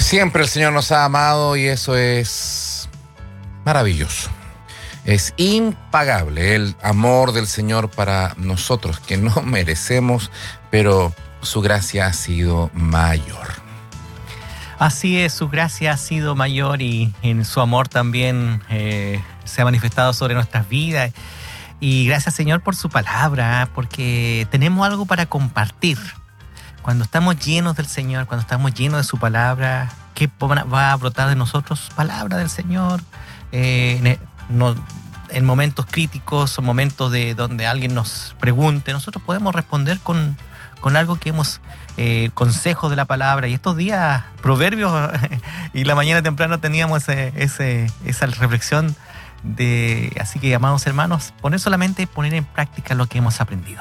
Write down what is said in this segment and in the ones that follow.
Siempre el Señor nos ha amado y eso es maravilloso. Es impagable el amor del Señor para nosotros, que no merecemos, pero su gracia ha sido mayor. Así es, su gracia ha sido mayor y en su amor también se ha manifestado sobre nuestras vidas. Y gracias, Señor, por su palabra, porque tenemos algo para compartir. Cuando estamos llenos del Señor, cuando estamos llenos de su palabra, ¿qué va a brotar de nosotros? Palabra del Señor. En momentos críticos o momentos de donde alguien nos pregunte, nosotros podemos responder con algo que hemos, consejos de la palabra. Y estos días, Proverbios, y la mañana temprano teníamos esa reflexión así que, amados hermanos, poner en práctica lo que hemos aprendido.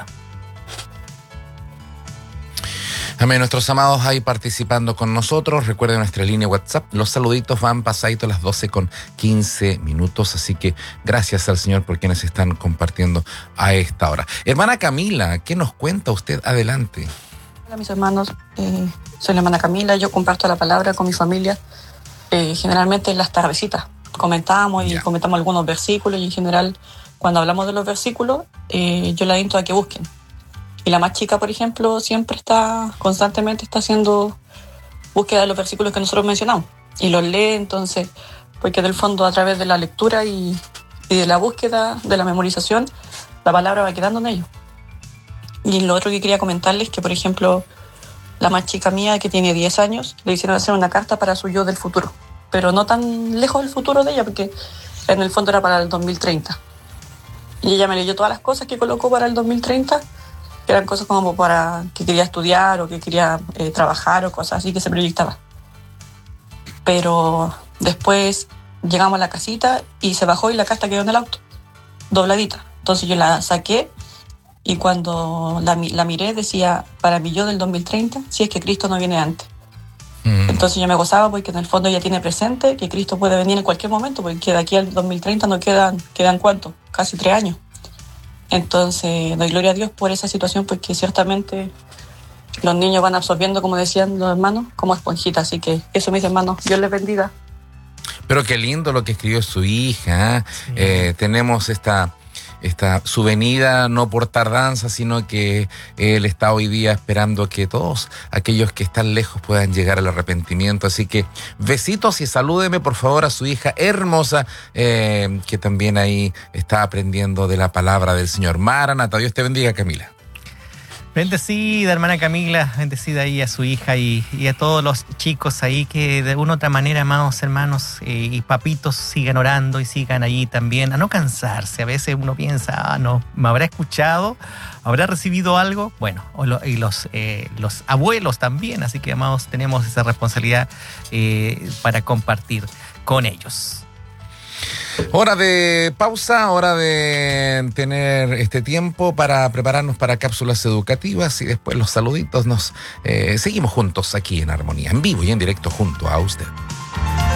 Amén. Nuestros amados ahí participando con nosotros. Recuerden nuestra línea WhatsApp. Los saluditos van pasadito a las 12:15. Así que gracias al Señor por quienes están compartiendo a esta hora. Hermana Camila, ¿qué nos cuenta usted? Adelante. Hola, mis hermanos. Soy la hermana Camila. Yo comparto la palabra con mi familia. Generalmente en las tardecitas. Comentamos algunos versículos y en general, cuando hablamos de los versículos, yo la invito a que busquen. Y la más chica, por ejemplo, constantemente está haciendo búsqueda de los versículos que nosotros mencionamos. Y los lee, entonces, porque en el fondo, a través de la lectura y de la búsqueda, de la memorización, la palabra va quedando en ellos. Y lo otro que quería comentarles es que, por ejemplo, la más chica mía, que tiene 10 años, le hicieron hacer una carta para su yo del futuro. Pero no tan lejos del futuro de ella, porque en el fondo era para el 2030. Y ella me leyó todas las cosas que colocó para el 2030, que eran cosas como para que quería estudiar o que quería trabajar o cosas así que se proyectaba. Pero después llegamos a la casita y se bajó y la carta quedó en el auto, dobladita. Entonces yo la saqué y cuando la miré decía, para mi yo del 2030, si es que Cristo no viene antes. Entonces yo me gozaba porque en el fondo ella tiene presente que Cristo puede venir en cualquier momento, porque de aquí al 2030 no quedan ¿cuánto? Casi 3 años. Entonces doy gloria a Dios por esa situación, porque ciertamente los niños van absorbiendo, como decían los hermanos, como esponjitas. Así que eso, mis hermanos, Dios les bendiga. Pero qué lindo lo que escribió su hija. Sí. Tenemos su venida no por tardanza, sino que Él está hoy día esperando que todos aquellos que están lejos puedan llegar al arrepentimiento. Así que besitos y salúdeme por favor a su hija hermosa, que también ahí está aprendiendo de la palabra del Señor. Maranata, Dios te bendiga, Camila. Bendecida, hermana Camila, bendecida ahí a su hija y a todos los chicos ahí que de una u otra manera, amados hermanos y papitos, sigan orando y sigan allí también, a no cansarse. A veces uno piensa, no, ¿me habrá escuchado? ¿Habrá recibido algo? Bueno, y los abuelos también, así que, amados, tenemos esa responsabilidad para compartir con ellos. Hora de pausa, hora de tener este tiempo para prepararnos para cápsulas educativas y después los saluditos. Seguimos juntos aquí en Armonía, en vivo y en directo junto a usted.